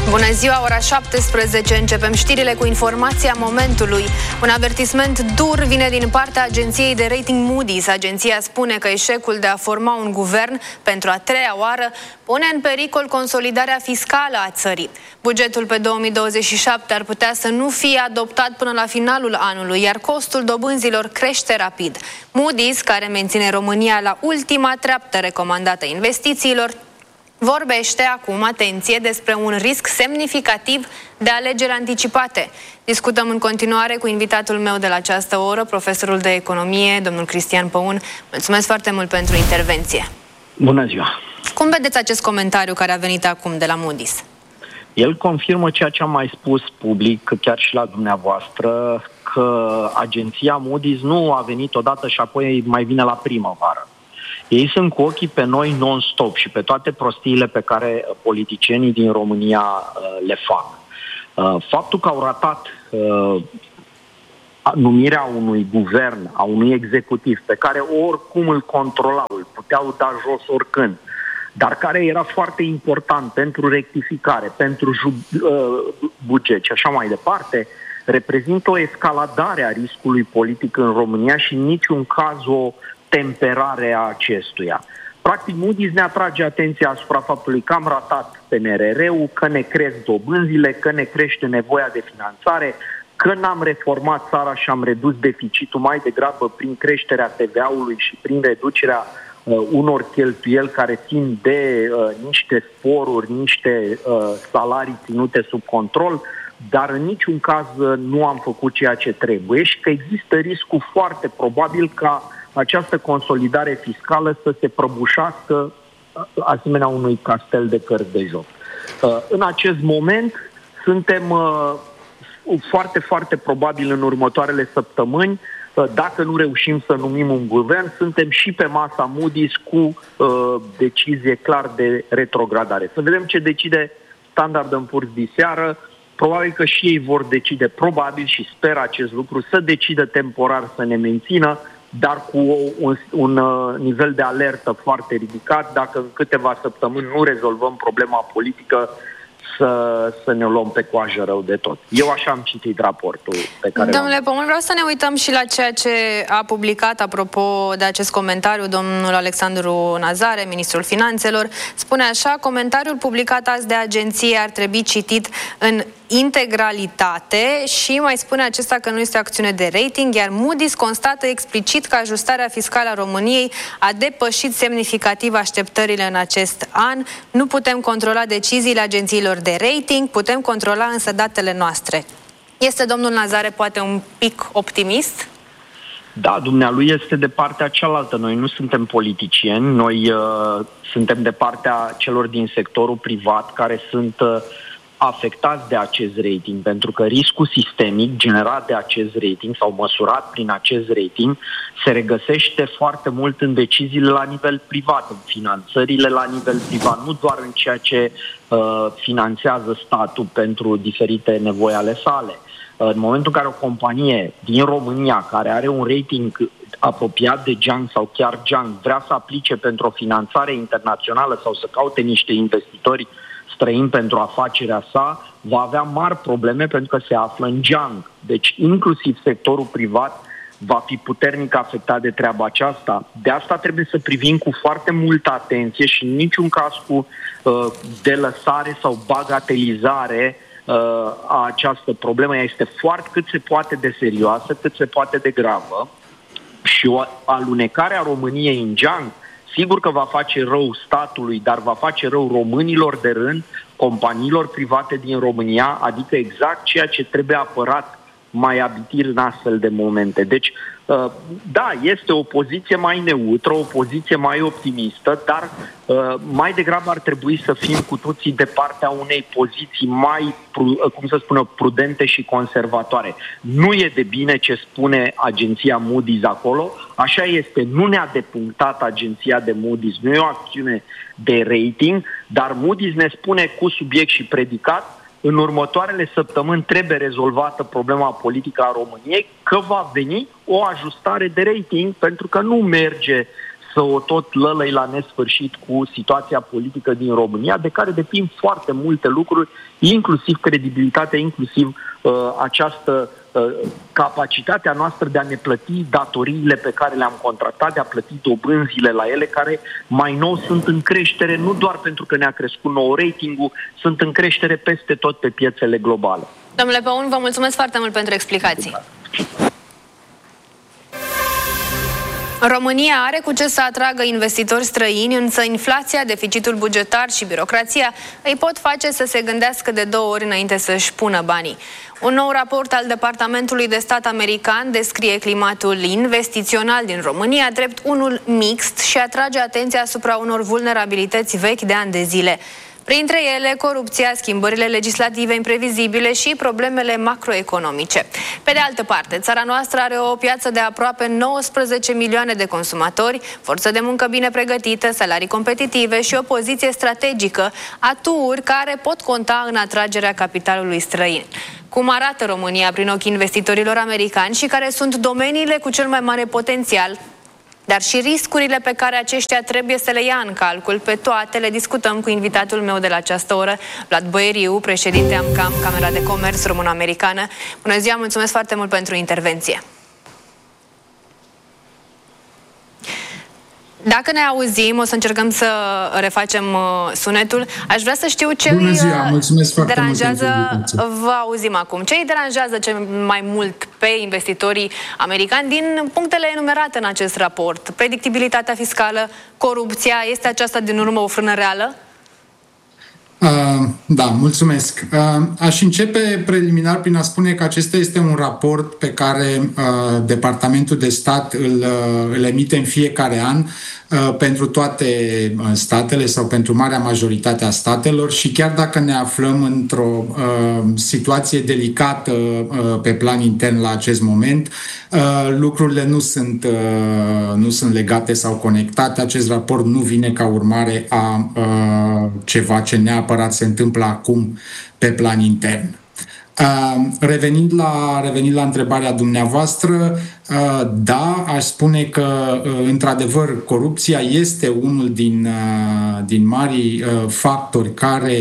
Bună ziua, ora 17, începem știrile cu informația momentului. Un avertisment dur vine din partea agenției de rating Moody's. Agenția spune că eșecul de a forma un guvern pentru a treia oară pune în pericol consolidarea fiscală a țării. Bugetul pe 2027 ar putea să nu fie adoptat până la finalul anului, iar costul dobânzilor crește rapid. Moody's, care menține România la ultima treaptă recomandată investițiilor, vorbește acum, atenție, despre un risc semnificativ de alegeri anticipate. Discutăm în continuare cu invitatul meu de la această oră, profesorul de economie, domnul Cristian Păun. Mulțumesc foarte mult pentru intervenție. Bună ziua! Cum vedeți acest comentariu care a venit acum de la Moody's? El confirmă ceea ce am mai spus public, chiar și la dumneavoastră, că agenția Moody's nu a venit odată și apoi mai vine la primăvară. Ei sunt cu ochii pe noi non-stop și pe toate prostiile pe care politicienii din România le fac. Faptul că au ratat numirea unui guvern, a unui executiv, pe care oricum îl controlau, îl puteau da jos oricând, dar care era foarte important pentru rectificare, pentru buget și așa mai departe, reprezintă o escaladare a riscului politic în România și în niciun caz o temperare a acestuia. Practic, Moody's ne atrage atenția asupra faptului că am ratat PNRR-ul, că ne cresc dobânzile, că ne crește nevoia de finanțare, că n-am reformat țara și am redus deficitul mai degrabă prin creșterea TVA-ului și prin reducerea unor cheltuieli care țin de niște sporuri, niște salarii ținute sub control, dar în niciun caz nu am făcut ceea ce trebuie și că există riscul foarte probabil ca această consolidare fiscală să se prăbușească asemenea unui castel de cărți de joc. În acest moment suntem foarte, foarte probabil în următoarele săptămâni, dacă nu reușim să numim un guvern, suntem și pe masa Moody's cu decizie clar de retrogradare. Să vedem ce decide Standard & Poor's diseară. Probabil că și ei vor decide, probabil și sper acest lucru, să decidă temporar să ne mențină, dar cu un nivel de alertă foarte ridicat. Dacă în câteva săptămâni nu rezolvăm problema politică, să ne luăm pe coajă rău de tot. Eu așa am citit raportul pe care Domnule Păun, vreau să ne uităm și la ceea ce a publicat, apropo de acest comentariu, domnul Alexandru Nazare, ministrul finanțelor. Spune așa: comentariul publicat azi de agenție ar trebui citit în integralitate și mai spune acesta că nu este o acțiune de rating, iar Moody's constată explicit că ajustarea fiscală a României a depășit semnificativ așteptările în acest an. Nu putem controla deciziile agențiilor de rating, putem controla însă datele noastre. Este domnul Nazare poate un pic optimist? Da, dumnealui este de partea cealaltă. Noi nu suntem politicieni, noi suntem de partea celor din sectorul privat care sunt afectați de acest rating, pentru că riscul sistemic generat de acest rating sau măsurat prin acest rating se regăsește foarte mult în deciziile la nivel privat, în finanțările la nivel privat, nu doar în ceea ce finanțează statul pentru diferite nevoi ale sale. În momentul în care o companie din România, care are un rating apropiat de junk sau chiar junk, vrea să aplice pentru o finanțare internațională sau să caute niște investitori străini pentru afacerea sa, va avea mari probleme pentru că se află în junk. Deci inclusiv sectorul privat va fi puternic afectat de treaba aceasta. De asta trebuie să privim cu foarte multă atenție și în niciun caz cu delăsare sau bagatelizare a această problemă. Ea este foarte cât se poate de serioasă, cât se poate de gravă și o alunecare a României în junk sigur că va face rău statului, dar va face rău românilor de rând, companiilor private din România, adică exact ceea ce trebuie apărat mai abitir în astfel de momente. Deci, da, este o poziție mai neutră, o poziție mai optimistă, dar mai degrabă ar trebui să fim cu toții de partea unei poziții mai, prudente și conservatoare. Nu e de bine ce spune agenția Moody's acolo, așa este, nu ne-a depunctat agenția de Moody's, nu e o acțiune de rating, dar Moody's ne spune cu subiect și predicat: în următoarele săptămâni trebuie rezolvată problema politică a României, că va veni o ajustare de rating, pentru că nu merge să o tot lălăi la nesfârșit cu situația politică din România, de care depind foarte multe lucruri, inclusiv credibilitatea, inclusiv această capacitatea noastră de a ne plăti datoriile pe care le-am contractat, de a plăti dobânzile la ele, care mai nou sunt în creștere, nu doar pentru că ne-a crescut nou ratingul, sunt în creștere peste tot pe piețele globale. Domnule Păun, vă mulțumesc foarte mult pentru explicații. România are cu ce să atragă investitori străini, însă inflația, deficitul bugetar și birocrația îi pot face să se gândească de 2 ori înainte să-și pună banii. Un nou raport al Departamentului de Stat american descrie climatul investițional din România drept unul mixt și atrage atenția asupra unor vulnerabilități vechi de ani de zile. Printre ele, corupția, schimbările legislative imprevizibile și problemele macroeconomice. Pe de altă parte, țara noastră are o piață de aproape 19 milioane de consumatori, forță de muncă bine pregătită, salarii competitive și o poziție strategică, aturi care pot conta în atragerea capitalului străin. Cum arată România prin ochii investitorilor americani și care sunt domeniile cu cel mai mare potențial, dar și riscurile pe care aceștia trebuie să le ia în calcul, pe toate le discutăm cu invitatul meu de la această oră, Vlad Boieriu, președinte AMCAM, Camera de Comerț Româno-Americană. Bună ziua, mulțumesc foarte mult pentru intervenție. Dacă ne auzim, o să încercăm să refacem sunetul. Aș vrea să știu ce îi deranjează. Vă auzim acum. Ce îi deranjează cel mai mult pe investitorii americani din punctele enumerate în acest raport? Predictibilitatea fiscală, corupția, este aceasta din urmă o frână reală? Da, mulțumesc. Aș începe preliminar prin a spune că acesta este un raport pe care Departamentul de Stat îl emite în fiecare an pentru toate statele sau pentru marea majoritate a statelor și chiar dacă ne aflăm într-o situație delicată pe plan intern la acest moment, lucrurile nu sunt legate sau conectate. Acest raport nu vine ca urmare a ceva ce neapărat se întâmplă acum pe plan intern. Revenind la întrebarea dumneavoastră, da, aș spune că, într-adevăr, corupția este unul din marii factori care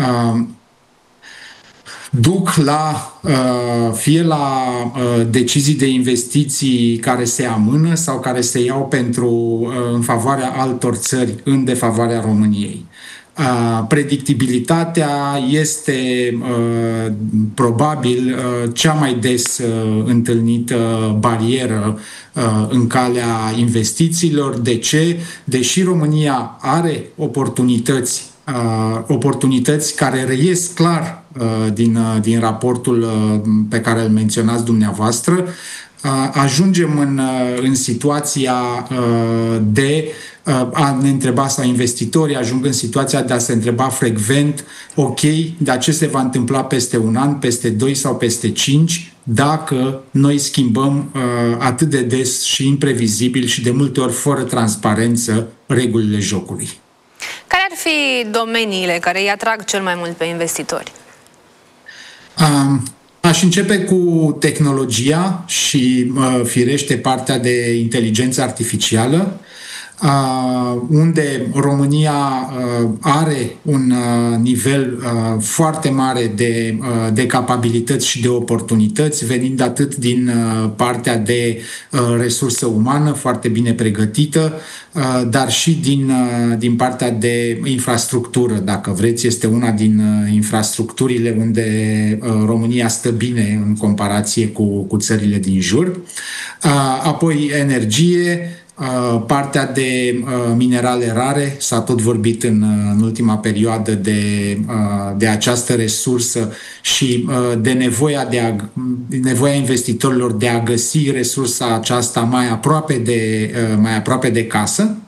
duc fie la decizii de investiții care se amână sau care se iau în favoarea altor țări în defavoarea României. Predictibilitatea este probabil cea mai des întâlnită barieră în calea investițiilor. De ce? Deși România are oportunități care reies clar din raportul pe care îl menționați dumneavoastră, ajungem în situația de a ne întreba, sau investitorii ajung în situația de a se întreba frecvent, ok, dar ce se va întâmpla peste un an, peste 2 sau peste 5, dacă noi schimbăm atât de des și imprevizibil și de multe ori fără transparență regulile jocului. Care ar fi domeniile care îi atrag cel mai mult pe investitori? Aș începe cu tehnologia și, firește, partea de inteligență artificială, unde România are un nivel foarte mare de capabilități și de oportunități, venind atât din partea de resursă umană foarte bine pregătită, dar și din partea de infrastructură, dacă vreți. Este una din infrastructurile unde România stă bine în comparație cu țările din jur. Apoi energie, partea de minerale rare, s-a tot vorbit în ultima perioadă de această resursă și de nevoia investitorilor de a găsi resursa aceasta mai aproape de casă.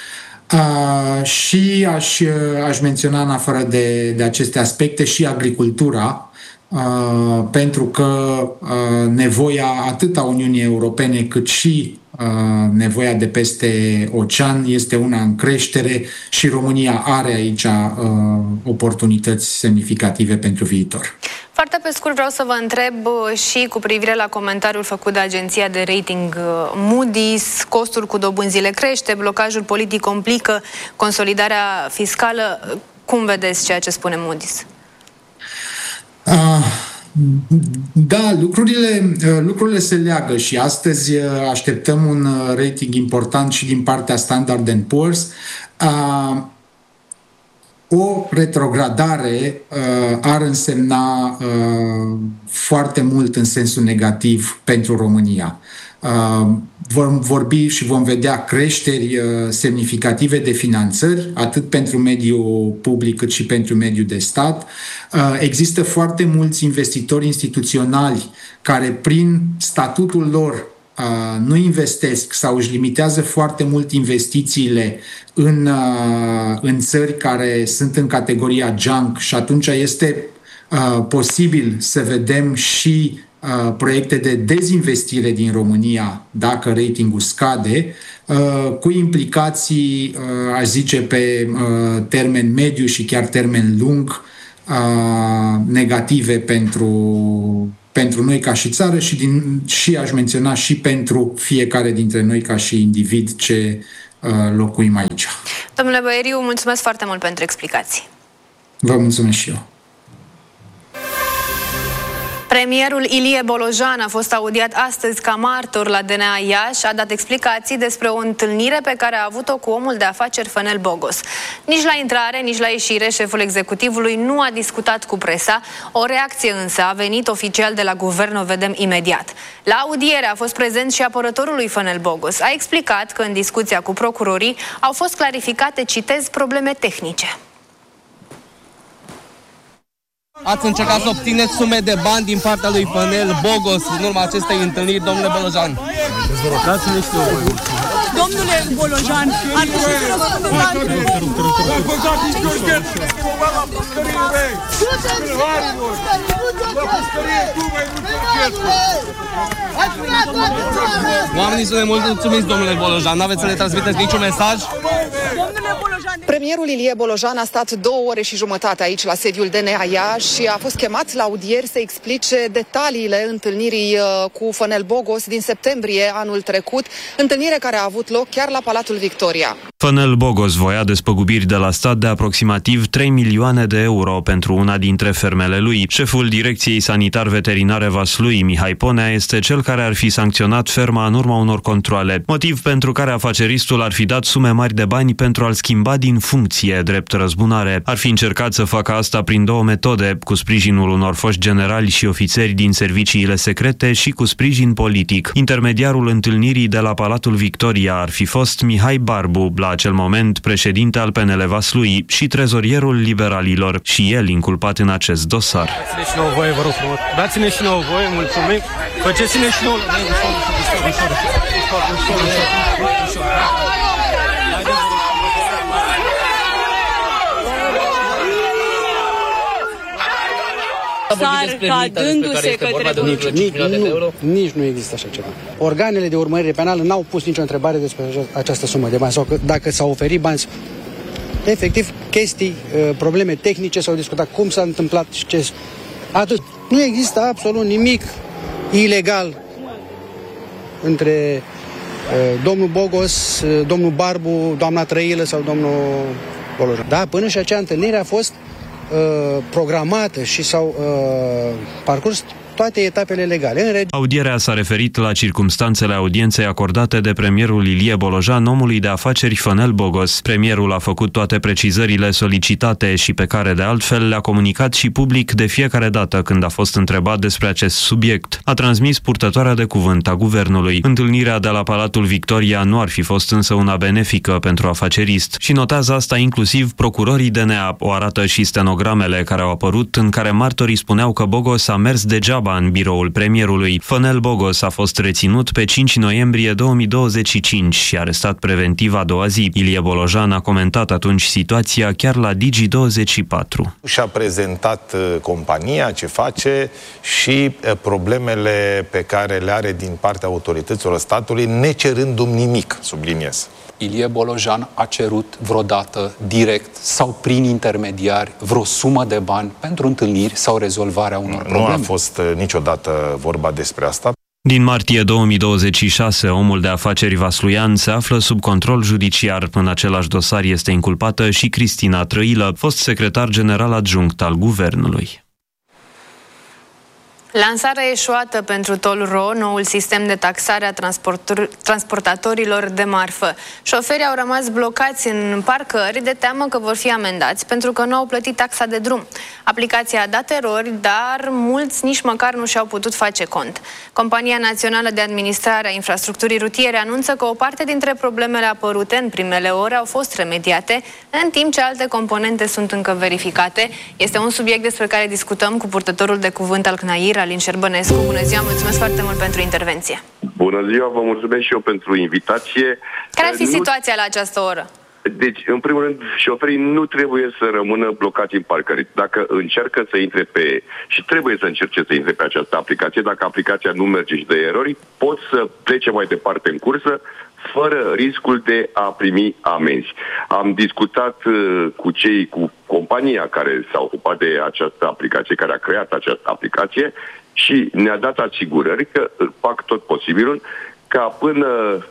Și aș menționa, în afară de aceste aspecte, și agricultura, pentru că nevoia atât a Uniunii Europene cât și nevoia de peste ocean este una în creștere și România are aici oportunități semnificative pentru viitor. Foarte pe scurt vreau să vă întreb și cu privire la comentariul făcut de agenția de rating Moody's, costul cu dobânzile crește, blocajul politic complică consolidarea fiscală. Cum vedeți ceea ce spune Moody's? Da, lucrurile se leagă și astăzi așteptăm un rating important și din partea Standard & Poor's. O retrogradare ar însemna foarte mult în sensul negativ pentru România. Vom vorbi și vom vedea creșteri semnificative de finanțări, atât pentru mediul public cât și pentru mediul de stat. Există foarte mulți investitori instituționali care, prin statutul lor, nu investesc sau își limitează foarte mult investițiile în țări care sunt în categoria junk și atunci este posibil să vedem și proiecte de dezinvestire din România dacă ratingul scade, cu implicații, aș zice, pe termen mediu și chiar termen lung negative pentru noi ca și țară și aș menționa și pentru fiecare dintre noi ca și individ ce locuim aici. Domnule Boieriu, mulțumesc foarte mult pentru explicații. Vă mulțumesc și eu. Premierul Ilie Bolojan a fost audiat astăzi ca martor la DNA Iași, a dat explicații despre o întâlnire pe care a avut-o cu omul de afaceri Fănel Bogos. Nici la intrare, nici la ieșire, șeful executivului nu a discutat cu presa. O reacție însă a venit oficial de la guvern, o vedem imediat. La audiere a fost prezent și apărătorul lui Fănel Bogos. A explicat că în discuția cu procurorii au fost clarificate, citez, probleme tehnice. Ați încercat să obțineți sume de bani din partea lui Fănel Bogos în urma acestei întâlniri, domnule Bolojan. Domnule Bolojan, ar trebui să răspundem la Oamenii sunt mulțumiți, domnule Bolojan. N-aveți să le transmiteți niciun mesaj? Premierul Ilie Bolojan a stat 2 ore și jumătate aici la sediul DNA Iași și a fost chemat la audieri să explice detaliile întâlnirii cu Fănel Bogos din septembrie anul trecut, întâlnire care a avut loc chiar la Palatul Victoria. Fănel Bogos voia despăgubiri de la stat de aproximativ 3 milioane de euro pentru una dintre fermele lui. Șeful Direcției Sanitar-Veterinare Vaslui, Mihai Ponea, este cel care ar fi sancționat ferma în urma unor controale, motiv pentru care afaceristul ar fi dat sume mari de bani pentru a-l schimba din funcție, drept răzbunare. Ar fi încercat să facă asta prin 2 metode, cu sprijinul unor foști generali și ofițeri din serviciile secrete și cu sprijin politic. Intermediarul întâlnirii de la Palatul Victoria ar fi fost Mihai Barbu, la acel moment președinte al PNL Vaslui și trezorierul liberalilor, și el inculpat în acest dosar. Dați-ne și nouă voie, vă rog frumos. Dați-ne și nouă voie, mulțumim. Faceți-ne și nouă. Sarca dându-se către nici nu există așa ceva. Organele de urmărire penală n-au pus nicio întrebare despre această sumă de bani sau dacă s-au oferit bani. Efectiv, chestii, probleme tehnice s-au discutat, cum s-a întâmplat și ce. Atât. Nu există absolut nimic ilegal între domnul Bogos, domnul Barbu, doamna Trăilă sau domnul Bolojan. Da, până și acea întâlnire a fost programată și s-au parcurs toate etapele legale. Audierea s-a referit la circumstanțele audienței acordate de premierul Ilie Bolojan omului de afaceri Fănel Bogos. Premierul a făcut toate precizările solicitate și pe care de altfel le-a comunicat și public de fiecare dată când a fost întrebat despre acest subiect. A transmis purtătoarea de cuvânt a guvernului. Întâlnirea de la Palatul Victoria nu ar fi fost însă una benefică pentru afacerist și notează asta inclusiv procurorii DNA. O arată și stenogramele care au apărut în care martorii spuneau că Bogos a mers degeaba treaba în biroul premierului. Fănel Bogos a fost reținut pe 5 noiembrie 2025 și arestat preventiv a doua zi. Ilie Bolojan a comentat atunci situația chiar la Digi24. Și-a prezentat compania, ce face și problemele pe care le are din partea autorităților statului, necerându-mi nimic, subliniez. Ilie Bolojan a cerut vreodată, direct sau prin intermediari, vreo sumă de bani pentru întâlniri sau rezolvarea unor probleme? Nu a fost niciodată vorba despre asta. Din martie 2026, omul de afaceri Vasluian se află sub control judiciar. În același dosar este inculpată și Cristina Trăilă, fost secretar general adjunct al guvernului. Lansarea eșuată pentru Toll-Ro, noul sistem de taxare a transportatorilor de marfă. Șoferii au rămas blocați în parcări de teamă că vor fi amendați pentru că nu au plătit taxa de drum. Aplicația a dat erori, dar mulți nici măcar nu și-au putut face cont. Compania Națională de Administrare a Infrastructurii Rutiere anunță că o parte dintre problemele apărute în primele ore au fost remediate, în timp ce alte componente sunt încă verificate. Este un subiect despre care discutăm cu purtătorul de cuvânt al CNAIR, Alin Șerbănescu. Bună ziua, mulțumesc foarte mult pentru intervenție. Bună ziua, vă mulțumesc și eu pentru invitație. Care ar fi situația la această oră? Deci, în primul rând, șoferii nu trebuie să rămână blocați în parcări. Dacă încearcă să intre și trebuie să încerce să intre pe această aplicație, dacă aplicația nu merge și dă erori, pot să plece mai departe în cursă, fără riscul de a primi amenzi. Am discutat cu compania care s-a ocupat de această aplicație, care a creat această aplicație și ne-a dat asigurări că fac tot posibilul ca până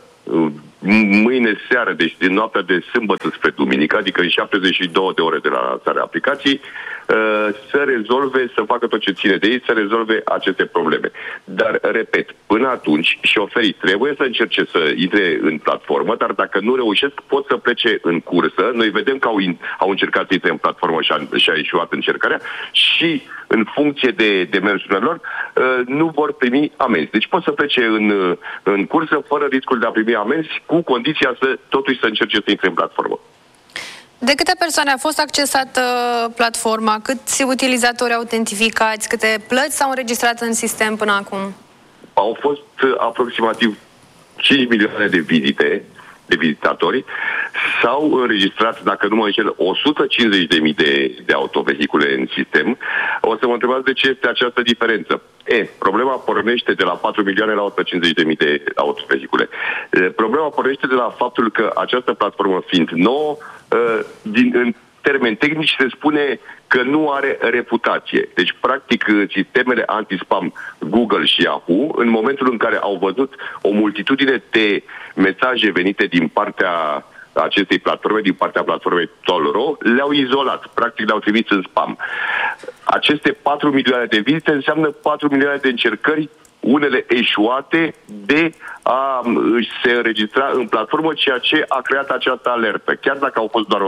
mâine seară, deci din noaptea de sâmbătă spre duminică, adică în 72 de ore de la lansarea aplicației, să rezolve, să facă tot ce ține de ei, să rezolve aceste probleme. Dar, repet, până atunci, șoferii trebuie să încerce să intre în platformă, dar dacă nu reușesc, pot să plece în cursă. Noi vedem că au încercat să intre în platformă și a ieșuat încercarea și, în funcție de mersurile lor, nu vor primi amenzi. Deci pot să plece în cursă fără riscul de a primi amenzi, cu condiția totuși să încerce să intre în platformă. De câte persoane a fost accesată platforma? Câți utilizatori autentificați? Câte plăți s-au înregistrat în sistem până acum? Au fost aproximativ 5 milioane de vizite, de vizitatori. S-au înregistrat, dacă nu mă înșel, 150.000 de autovehicule în sistem. O să mă întrebați de ce este această diferență. Problema pornește de la 4 milioane la 150.000 de autovehicule. Problema pornește de la faptul că această platformă fiind nouă, în termeni tehnici se spune că nu are reputație. Deci, practic, sistemele anti-spam Google și Yahoo, în momentul în care au văzut o multitudine de mesaje venite din partea acestei platforme, din partea platformei Toll-Ro, le-au izolat. Practic, le-au trimis în spam. Aceste 4 milioane de vizite înseamnă 4 milioane de încercări, unele eșuate, de a se înregistra în platformă, ceea ce a creat această alertă. Chiar dacă au fost doar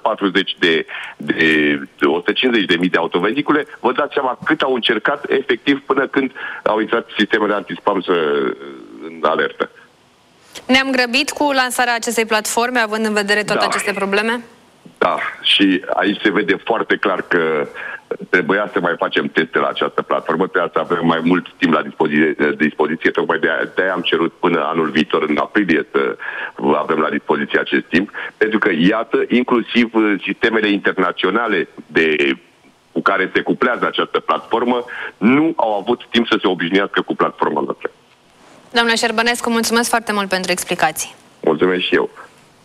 150.000 de autovehicule, vă dați seama cât au încercat efectiv până când au intrat sistemele antispam în alertă. Ne-am grăbit cu lansarea acestei platforme, având în vedere toate aceste probleme? Da, și aici se vede foarte clar că trebuia să mai facem teste la această platformă, trebuia să avem mai mult timp la dispoziție, tocmai de-aia am cerut până anul viitor, în aprilie, să avem la dispoziție acest timp, pentru că, iată, inclusiv sistemele internaționale cu care se cuplează această platformă nu au avut timp să se obișnuiască cu platforma noastră. Domnule Șerbănescu, mulțumesc foarte mult pentru explicații. Mulțumesc și eu.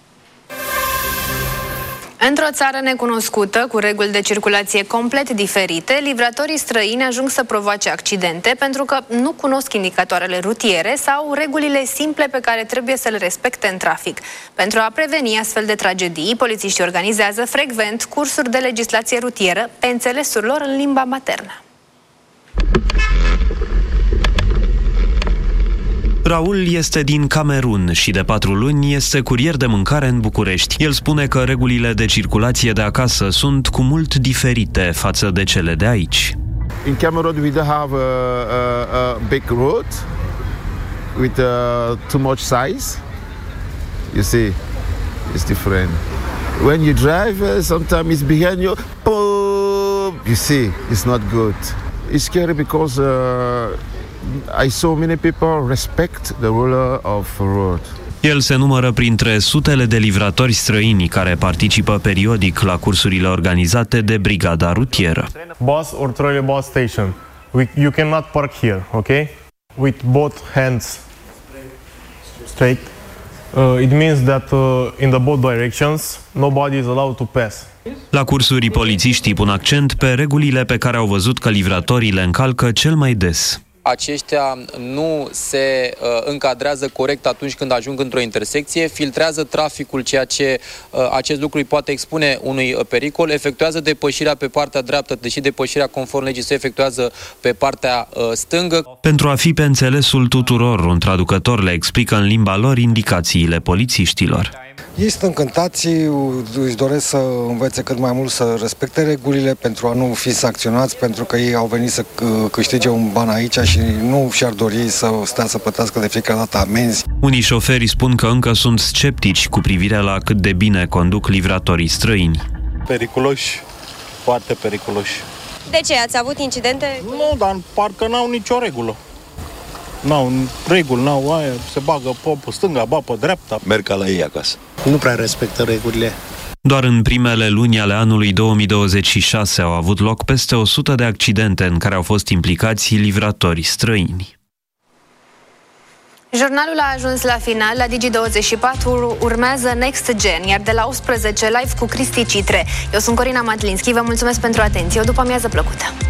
Într-o țară necunoscută, cu reguli de circulație complet diferite, livratorii străini ajung să provoace accidente pentru că nu cunosc indicatoarele rutiere sau regulile simple pe care trebuie să le respecte în trafic. Pentru a preveni astfel de tragedii, polițiștii organizează frecvent cursuri de legislație rutieră pe înțelesul lor în limba maternă. Raul este din Camerun și de 4 luni este curier de mâncare în București. El spune că regulile de circulație de acasă sunt cu mult diferite față de cele de aici. In Cameroon we don't have a big road with too much size. You see, it's different. When you drive, sometimes it's behind you. Boom! You see, it's not good. it's scary because I saw many people respect the ruler of road. El se numără printre sutele de livratori străini care participă periodic la cursurile organizate de brigada rutieră. Bus or trolley bus station. You cannot park here, okay? With both hands straight. It means that in the both directions nobody is allowed to pass. La cursuri, polițiștii pun accent pe regulile pe care au văzut că livratorii le încalcă cel mai des. Aceștia nu se încadrează corect atunci când ajung într-o intersecție, filtrează traficul, ceea ce acest lucru îi poate expune unui pericol, efectuează depășirea pe partea dreaptă, deși depășirea conform legii se efectuează pe partea stângă. Pentru a fi pe înțelesul tuturor, un traducător le explică în limba lor indicațiile polițiștilor. Ei sunt încântați, își doresc să învețe cât mai mult să respecte regulile pentru a nu fi sancționați, pentru că ei au venit să câștige un ban aici și nu și-ar dori să stea să plătească de fiecare dată amenzi. Unii șoferi spun că încă sunt sceptici cu privire la cât de bine conduc livratorii străini. Periculoși, foarte periculoși. De ce? Ați avut incidente? Nu, dar parcă n-au nicio regulă. N-au reguli, n-au aia, se bagă pe stânga, pe dreapta. Merg ca la ei acasă. Nu prea respectă regulile. Doar în primele luni ale anului 2026 au avut loc peste 100 de accidente în care au fost implicați livratori străini. Jurnalul a ajuns la final. La Digi24 urmează Next Gen, iar de la 18 live cu Cristi Citre. Eu sunt Corina Matlinski, vă mulțumesc pentru atenție. O după amiază plăcută.